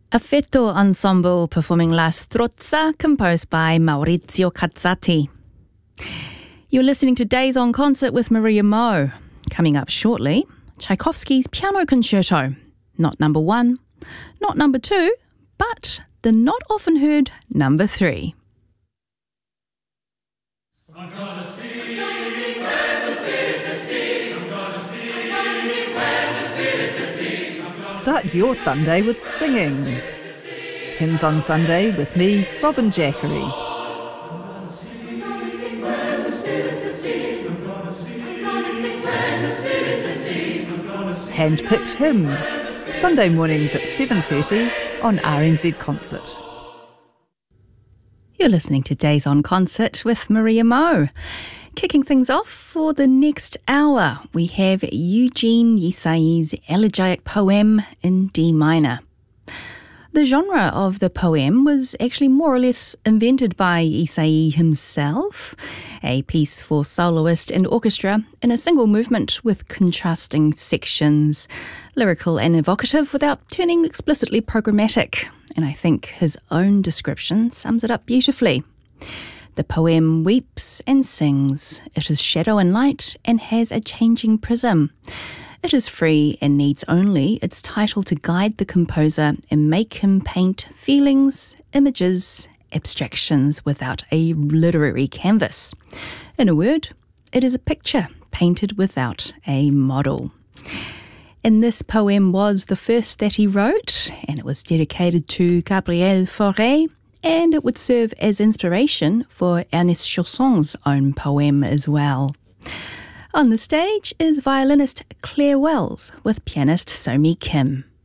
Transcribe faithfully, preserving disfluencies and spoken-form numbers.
Affetto Ensemble performing La Strozza, composed by Maurizio Cazzati. You're listening to Days on Concert with Maria Moe. Coming up shortly, Tchaikovsky's Piano Concerto. Not number one, not number two, but the not often heard number three. I'm gonna sing, I'm gonna sing when the spirits are sing. I'm gonna sing, I'm gonna sing when the spirits are sing. Start your Sunday with singing. Hymns on Sunday with me, Robin Jackery. I'm gonna sing, I'm gonna sing when the spirits are sing. I'm gonna sing, I'm gonna sing when the spirits are sing. I'm gonna sing. Hand-picked hymns, Sunday mornings at seven thirty on R N Z Concert. You're listening to Days on Concert with Maria Moe. Kicking things off for the next hour, we have Eugene Ysaÿe's elegiac poem in D minor. The genre of the poem was actually more or less invented by Ysaÿe himself, a piece for soloist and orchestra in a single movement with contrasting sections, lyrical and evocative without turning explicitly programmatic, and I think his own description sums it up beautifully. The poem weeps and sings. It is shadow and light and has a changing prism. It is free and needs only its title to guide the composer and make him paint feelings, images, abstractions without a literary canvas. In a word, it is a picture painted without a model. And this poem was the first that he wrote, and it was dedicated to Gabriel Fauré, and it would serve as inspiration for Ernest Chausson's own poem as well. On the stage is violinist Claire Wells with pianist Somi Kim.